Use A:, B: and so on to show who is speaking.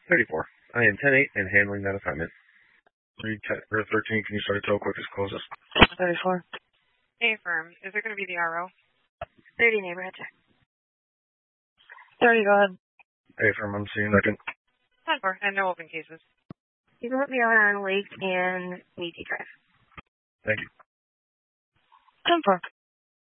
A: 34. I am 10-8 and handling that assignment. 13, can you start a tow quick as closes?
B: 34.
C: A firm. Is it going to be the RO?
B: 30 neighborhood check. 30, go ahead.
A: A firm, I'm seeing second.
C: 10-4, and no open cases.
B: You can put me on Lake and AT Drive.
A: Thank you.
B: 10-4.